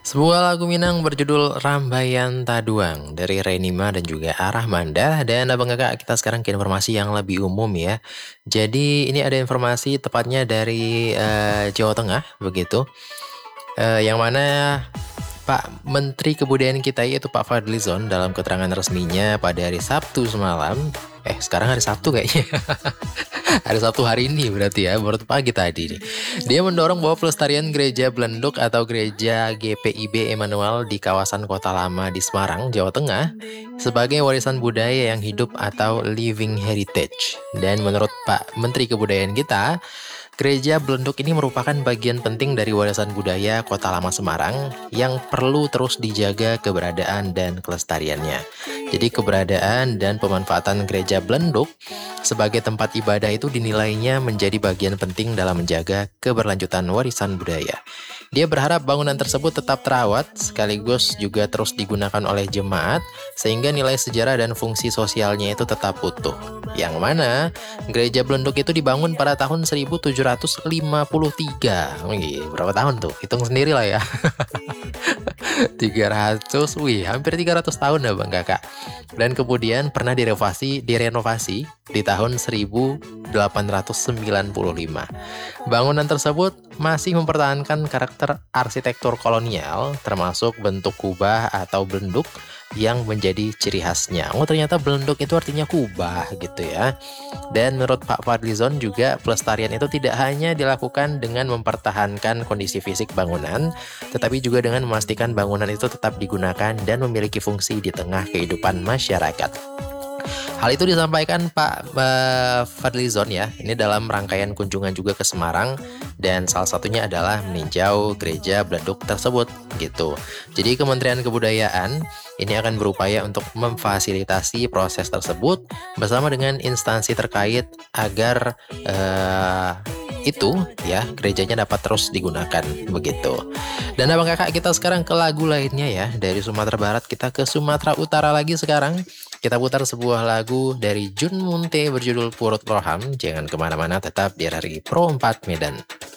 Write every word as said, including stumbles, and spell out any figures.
Sebuah lagu Minang berjudul Rambayan Taduang dari Renima dan juga Arahmanda. Dan abang kakak, kita sekarang ke informasi yang lebih umum ya. Jadi ini ada informasi tepatnya dari eh, Jawa Tengah begitu. Eh, yang mana Pak Menteri Kebudayaan kita yaitu Pak Fadlizon dalam keterangan resminya pada hari Sabtu semalam. Eh sekarang hari Sabtu kayaknya. Hari Sabtu hari ini berarti ya, baru pagi tadi nih. Dia mendorong bahwa pelestarian Gereja Belenduk atau Gereja G P I B Emmanuel di kawasan Kota Lama di Semarang, Jawa Tengah sebagai warisan budaya yang hidup atau living heritage. Dan menurut Pak Menteri Kebudayaan kita, Gereja Belenduk ini merupakan bagian penting dari warisan budaya Kota Lama Semarang yang perlu terus dijaga keberadaan dan kelestariannya. Jadi keberadaan dan pemanfaatan Gereja Belenduk sebagai tempat ibadah itu dinilainya menjadi bagian penting dalam menjaga keberlanjutan warisan budaya. Dia berharap bangunan tersebut tetap terawat sekaligus juga terus digunakan oleh jemaat sehingga nilai sejarah dan fungsi sosialnya itu tetap utuh. Yang mana Gereja Belenduk itu dibangun pada tahun seribu tujuh ratus lima puluh tiga. Wih, berapa tahun tuh? Hitung sendiri lah ya. tiga ratus, wih, hampir tiga ratus tahun ya Bang Kakak. Dan kemudian pernah direnovasi, direnovasi di tahun seribu delapan ratus sembilan puluh lima. Bangunan tersebut masih mempertahankan karakter arsitektur kolonial, termasuk bentuk kubah atau belenduk yang menjadi ciri khasnya. Oh, ternyata belenduk itu artinya kubah gitu ya. Dan menurut Pak Fadlizon juga pelestarian itu tidak hanya dilakukan dengan mempertahankan kondisi fisik bangunan, tetapi juga dengan memastikan bangunan itu tetap digunakan dan memiliki fungsi di tengah kehidupan masyarakat. Hal itu disampaikan Pak uh, Fadlizon ya, ini dalam rangkaian kunjungan juga ke Semarang dan salah satunya adalah meninjau gereja Belenduk tersebut gitu. Jadi Kementerian Kebudayaan ini akan berupaya untuk memfasilitasi proses tersebut bersama dengan instansi terkait agar uh, itu ya gerejanya dapat terus digunakan begitu. Dan abang kakak kita sekarang ke lagu lainnya ya, dari Sumatera Barat kita ke Sumatera Utara lagi sekarang. Kita putar sebuah lagu dari Jun Munte berjudul Purut Roham. Jangan kemana-mana, tetap di R R I Pro empat Medan.